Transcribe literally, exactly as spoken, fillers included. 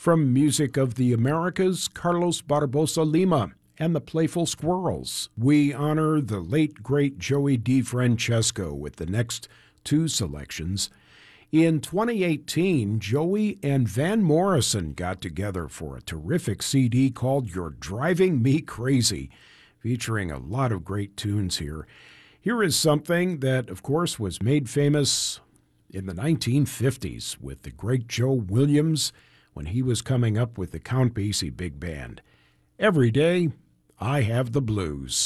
From Music of the Americas, Carlos Barbosa Lima and the Playful Squirrels. We honor the late, great Joey DeFrancesco with the next two selections. In twenty eighteen, Joey and Van Morrison got together for a terrific C D called You're Driving Me Crazy, featuring a lot of great tunes here. Here is something that, of course, was made famous in the nineteen fifties with the great Joe Williams when he was coming up with the Count Basie Big Band. Every Day, I Have the Blues.